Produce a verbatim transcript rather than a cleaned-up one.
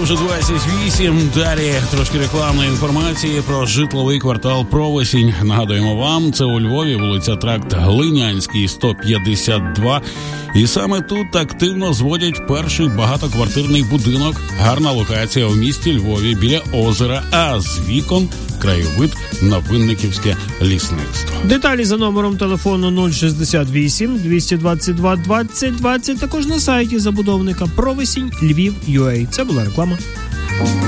вже двадцять вісім. Далі трошки рекламної інформації про житловий квартал Провесінь. Нагадуємо вам, це у Львові, вулиця Тракт Глинянський, сто п'ятдесят два. І саме тут активно зводять перший багатоквартирний будинок. Гарна локація у місті Львові біля озера, а з вікон краєвид на Винниківське лісництво. Деталі за номером телефону нуль шістдесят вісім двісті двадцять два двадцять двадцять, також на сайті забудовника Провесінь Львів.ua. Це була реклама.